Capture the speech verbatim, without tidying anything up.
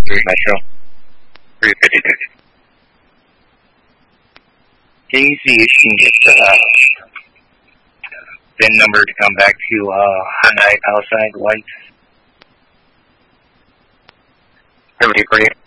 three Metro. three fifty-six. Can you see if you can get the uh, V I N number to come back to uh, Hyundai Palisade White? seventy-three.